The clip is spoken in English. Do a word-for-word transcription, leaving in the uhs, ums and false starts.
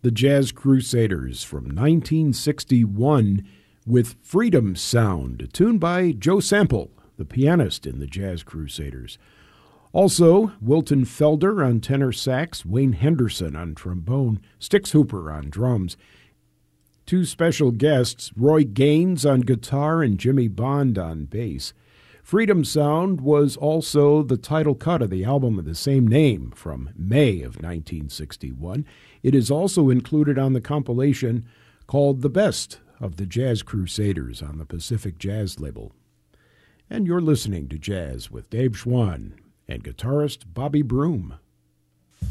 the Jazz Crusaders from nineteen sixty-one with Freedom Sound, a tune by Joe Sample, the pianist in the Jazz Crusaders. Also, Wilton Felder on tenor sax, Wayne Henderson on trombone, Stix Hooper on drums. Two special guests, Roy Gaines on guitar and Jimmy Bond on bass. Freedom Sound was also the title cut of the album of the same name from May of nineteen sixty-one. It is also included on the compilation called The Best of the Jazz Crusaders on the Pacific Jazz label. And you're listening to Jazz with Dave Schwann and guitarist Bobby Broom.